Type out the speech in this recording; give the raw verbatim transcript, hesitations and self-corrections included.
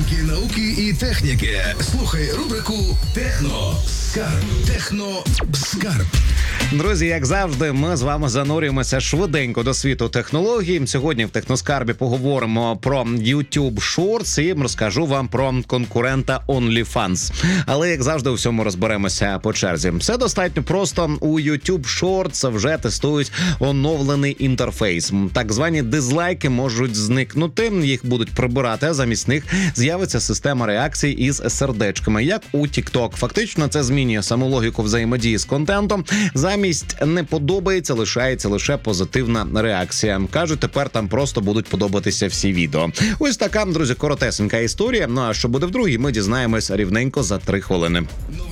Новинки науки і техніки. Слухай рубрику Техно Скарб. Техно Скарб. Друзі, як завжди, ми з вами занурюємося швиденько до світу технологій. Сьогодні в Техноскарбі поговоримо про YouTube Shorts і розкажу вам про конкурента OnlyFans. Але, як завжди, у всьому розберемося по черзі. Все достатньо просто. У YouTube Shorts вже тестують оновлений інтерфейс. Так звані дизлайки можуть зникнути, їх будуть прибирати, а замість них з'явиться система реакцій із сердечками, як у TikTok. Фактично, це змінює саму логіку взаємодії з контентом. Замість «не подобається» лишається лише позитивна реакція. Кажуть, тепер там просто будуть подобатися всі відео. Ось така, друзі, коротесенька історія. Ну а що буде в другій, ми дізнаємось рівненько за три хвилини.